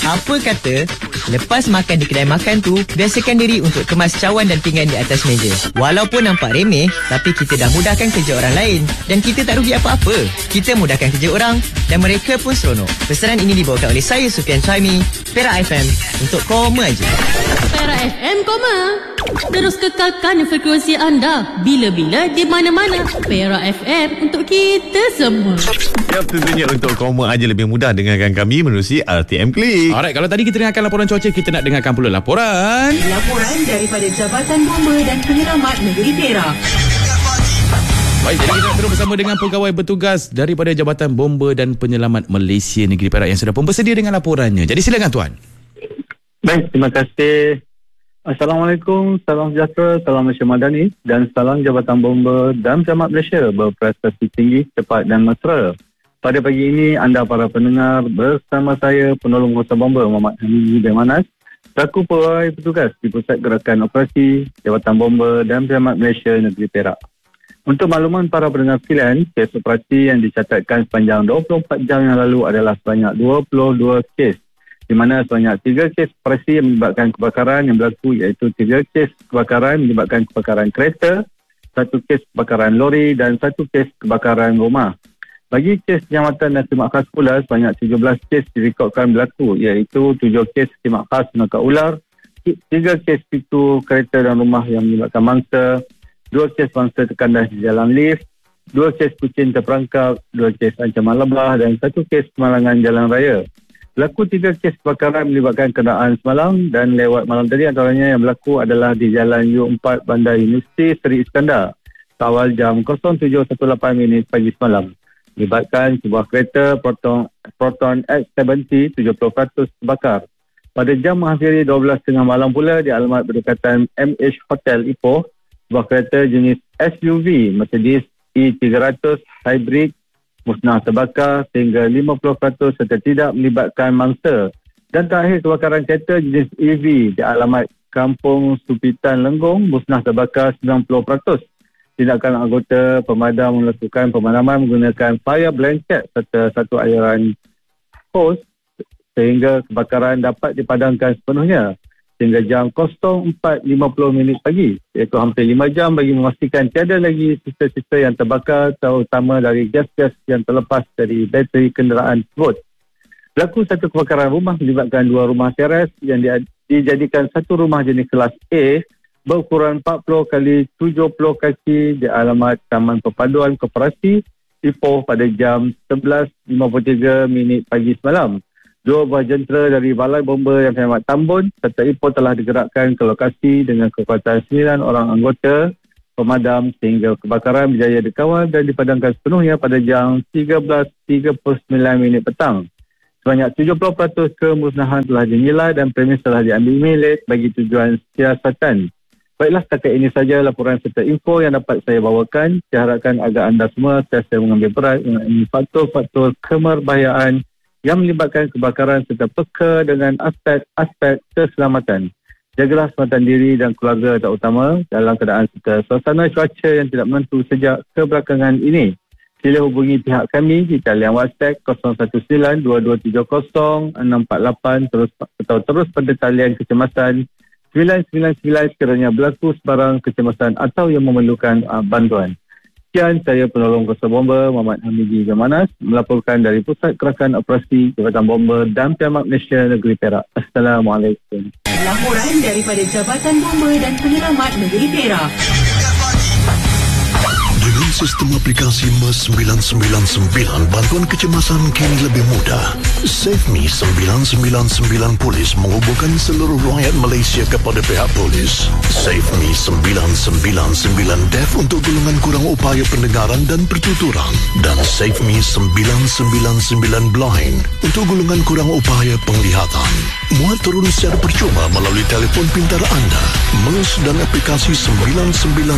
Apa kata lepas makan di kedai makan tu, biasakan diri untuk kemas cawan dan pinggan di atas meja. Walaupun nampak remeh, tapi kita dah mudahkan kerja orang lain dan kita tak rugi apa-apa. Kita mudahkan kerja orang dan mereka pun seronok. Pesanan ini dibawakan oleh saya, Sufian Suhaimi, Perak FM, untuk Koma Je. Perak FM Koma. Terus kekalkan frekuensi anda bila-bila di mana-mana. Perak FM untuk kita semua. Ya, tentunya untuk Koma aja lebih mudah dengarkan kami menerusi RTM Klik. Alright, kalau tadi kita dengarkan laporan cuaca, kita nak dengarkan pula laporan daripada Jabatan Bomba dan Penyelamat Negeri Perak. Baik, jadi kita terus bersama dengan pegawai bertugas daripada Jabatan Bomba dan Penyelamat Malaysia Negeri Perak yang sudah pun bersedia dengan laporannya. Jadi silakan tuan. Baik, terima kasih. Assalamualaikum, salam sejahtera, salam Malaysia Madani dan salam Jabatan Bomba dan Penyelamat Malaysia berprestasi tinggi, cepat dan mesra. Pada pagi ini, anda para pendengar bersama saya, penolong kuasa bomba Muhammad Hamidi bin Manas, selaku pegawai petugas di Pusat Gerakan Operasi Jabatan Bomba dan Penyelamat Malaysia Negeri Perak. Untuk makluman para pendengar sekalian, kes operasi yang dicatatkan sepanjang 24 jam yang lalu adalah sebanyak 22 kes, di mana sebanyak 3 kes operasi yang menyebabkan kebakaran yang berlaku, iaitu 3 kes kebakaran menyebabkan kebakaran kereta, 1 kes kebakaran lori dan 1 kes kebakaran rumah. Bagi kes penyelamatan dan khidmat khas pula, sebanyak 17 kes direkodkan berlaku, iaitu 7 kes khidmat khas menangkap ular, 3 kes pintu kereta dan rumah yang menyebabkan mangsa, 2 kes mangsa terkandas di jalan lift, 2 kes kucing terperangkap, 2 kes ancaman lebah dan 1 kes kemalangan jalan raya. Berlaku 3 kes kebakaran melibatkan kenderaan semalam dan lewat malam tadi. Antaranya yang berlaku adalah di Jalan U4 Bandar Universiti Seri Iskandar awal jam 07.18 pagi semalam. Melibatkan sebuah kereta Proton X70 70% terbakar. Pada jam menghampiri 12.30 malam pula di alamat berdekatan MH Hotel Ipoh, sebuah kereta jenis SUV Mercedes E300 Hybrid musnah terbakar sehingga 50% serta tidak melibatkan mangsa. Dan terakhir, kebakaran kereta jenis EV di alamat Kampung Supitan Lenggong musnah terbakar 90%. Tindakan anggota pemadam melakukan pemadaman menggunakan fire blanket serta satu aliran hose sehingga kebakaran dapat dipadamkan sepenuhnya sehingga jam 04.50 pagi, iaitu hampir 5 jam bagi memastikan tiada lagi sisa-sisa yang terbakar, terutama dari gas-gas yang terlepas dari bateri kenderaan tersebut. Berlaku satu kebakaran rumah melibatkan 2 rumah teres yang dijadikan satu rumah jenis kelas A berukuran 40 kali 70 kaki di alamat Taman Perpaduan Koperasi Ipoh pada jam 11.53 pagi semalam. 2 buah jentera dari Balai Bomba yang Penyelamat Tambun serta Ipoh telah digerakkan ke lokasi dengan kekuatan 9 orang anggota pemadam sehingga kebakaran berjaya dikawal dan dipadamkan sepenuhnya pada jam 13.39 petang. Sebanyak 70% kemusnahan telah dinilai dan premis telah diambil milik bagi tujuan siasatan. Baiklah, setakat ini saja laporan serta info yang dapat saya bawakan. Saya harapkan agar anda semua sentiasa mengambil berat mengenai faktor-faktor kemerbahayaan yang melibatkan kebakaran serta peka dengan aspek-aspek keselamatan. Jagalah keselamatan diri dan keluarga terutama dalam keadaan serta suasana cuaca yang tidak menentu sejak kebelakangan ini. Sila hubungi pihak kami di talian WhatsApp 019-2230-648 terus pada talian kecemasan 999 sekiranya berlaku sebarang kecemasan atau yang memerlukan bantuan. Sekian, saya penolong kuasa bomba Muhammad Hamidi bin Manas melaporkan dari Pusat Gerakan Operasi Jabatan Bomba dan Penyelamat Malaysia Negeri Perak. Assalamualaikum. Laporan daripada Jabatan Bomba dan Penyelamat Negeri Perak. Dengan sistem aplikasi MES 999, bantuan kecemasan kini lebih mudah. SafeMe 999 Polis menghubungkan seluruh rakyat Malaysia kepada pihak polis. SafeMe 999 Deaf untuk golongan kurang upaya pendengaran dan pertuturan. Dan SafeMe 999 Blind untuk golongan kurang upaya penglihatan. Muat turun secara percuma melalui telefon pintar anda. MES dan aplikasi 999